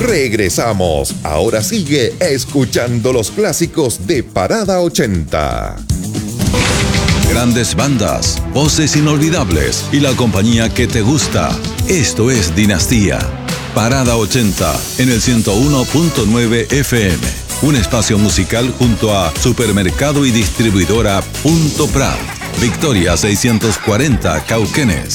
Regresamos. Ahora sigue escuchando los clásicos de Parada 80. Grandes bandas, voces inolvidables y la compañía que te gusta. Esto es Dinastía. Parada 80 en el 101.9 FM. Un espacio musical junto a Supermercado y Distribuidora Punto Prat. Victoria 640 Cauquenes.